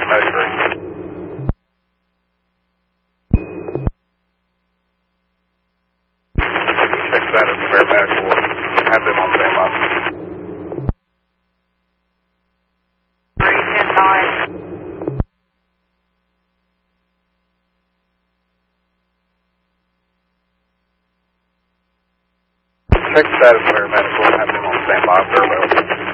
paramedic ready. Check that as paramedic will have them on standby. 310-9. Check status paramedic will have them on standby. Farewell.